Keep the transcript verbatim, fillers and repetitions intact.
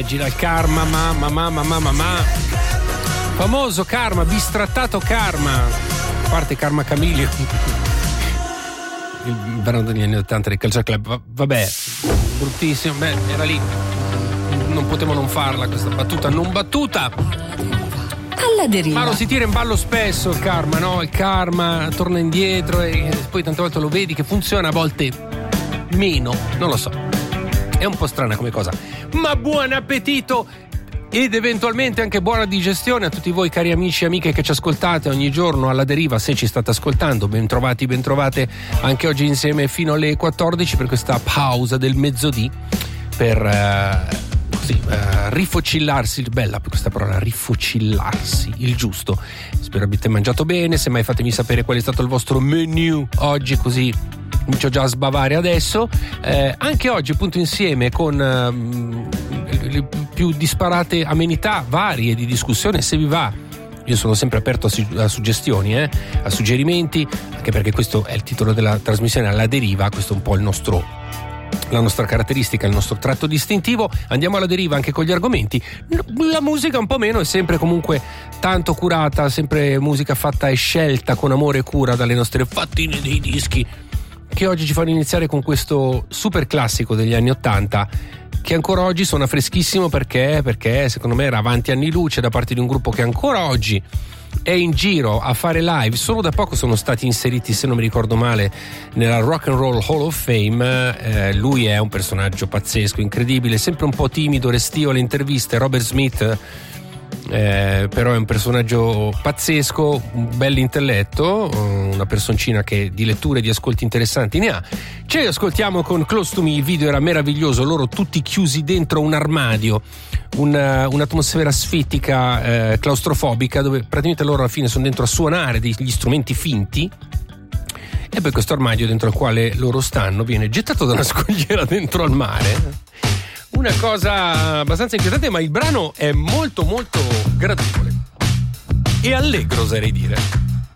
leggila, il Karma, mamma, mamma, mamma, mamma. Famoso Karma, bistrattato Karma. A parte Karma Camilio. Il brano degli anni ottanta del Culture Club. Vabbè, bruttissimo. Beh, era lì. Non potevo non farla questa battuta non battuta. Alla deriva. Ma lo si tira in ballo spesso il Karma, no? Il Karma torna indietro e poi tante volte lo vedi che funziona, a volte meno, non lo so. È un po' strana come cosa. Ma buon appetito ed eventualmente anche buona digestione a tutti voi cari amici e amiche che ci ascoltate ogni giorno alla deriva, se ci state ascoltando. Bentrovati, bentrovate anche oggi insieme fino alle quattordici per questa pausa del mezzodì per eh, così eh, rifocillarsi, bella questa parola, rifocillarsi, il giusto. Spero abbiate mangiato bene, semmai fatemi sapere qual è stato il vostro menu oggi, così comincio già a sbavare adesso. Eh, anche oggi appunto insieme con eh, le più disparate amenità varie di discussione, se vi va. Io sono sempre aperto a, su- a suggestioni, eh, a suggerimenti, anche perché questo è il titolo della trasmissione, alla deriva. Questo è un po' il nostro, la nostra caratteristica, il nostro tratto distintivo. Andiamo alla deriva anche con gli argomenti. La musica un po' meno, è sempre comunque tanto curata, sempre musica fatta e scelta con amore e cura dalle nostre fattine dei dischi, che oggi ci fanno iniziare con questo super classico degli anni ottanta, che ancora oggi suona freschissimo perché, perché secondo me era avanti anni luce da parte di un gruppo che ancora oggi è in giro a fare live. Solo da poco sono stati inseriti, se non mi ricordo male, nella Rock and Roll Hall of Fame. Eh, lui è un personaggio pazzesco, incredibile, sempre un po' timido, restio alle interviste. Robert Smith, eh, però è un personaggio pazzesco, un bell'intelletto, una personcina che di letture e di ascolti interessanti ne ha. Ce li ascoltiamo con Close to Me. Il video era meraviglioso, loro tutti chiusi dentro un armadio, una, un'atmosfera asfittica, eh, claustrofobica, dove praticamente loro alla fine sono dentro a suonare degli strumenti finti, e poi questo armadio dentro al quale loro stanno viene gettato da una scogliera dentro al mare. Una cosa abbastanza inquietante, ma il brano è molto molto gradevole e allegro, oserei dire.